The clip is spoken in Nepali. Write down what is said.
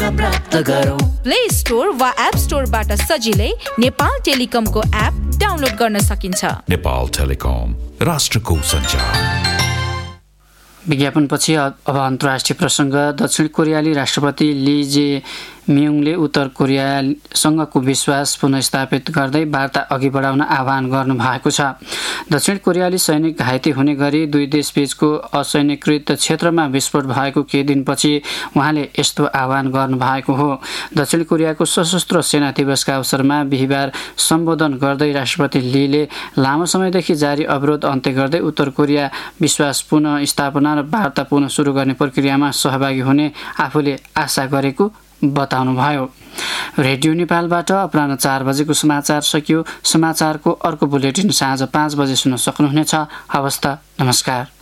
प्राप्त गरौँ। प्ले स्टोर वा एप स्टोरबाट सजिलै नेपाल टेलिकमको एप डाउनलोड गर्न सकिन्छ। नेपाल टेलिकम, राष्ट्रको सञ्चार। विज्ञापनपछि अब अन्तर्राष्ट्रिय प्रसङ्ग। दक्षिण कोरियाली राष्ट्रपति ली जे म्युङले उत्तर कोरियासँगको विश्वास पुनर्स्थापित गर्दै वार्ता अघि बढाउन आह्वान गर्नुभएको छ। दक्षिण कोरियाली सैनिक घाइते हुने गरी दुई देशबीचको असैनिकृत क्षेत्रमा विस्फोट भएको केही दिनपछि उहाँले यस्तो आह्वान गर्नुभएको हो। दक्षिण कोरियाको सशस्त्र सेना दिवसका अवसरमा बिहिबार सम्बोधन गर्दै राष्ट्रपति लीले लामो समयदेखि जारी अवरोध अन्त्य गर्दै उत्तर कोरिया विश्वास पुनः स्थापना र वार्ता पुनः सुरु गर्ने प्रक्रियामा सहभागी हुने आफूले आशा गरेको बताउनुभयो। रेडियो नेपालबाट अपराह्न 4 बजेको समाचार सकियो। समाचारको अर्को बुलेटिन साँझ 5 बजे सुन्न सक्नुहुनेछ। हवस् त, नमस्कार।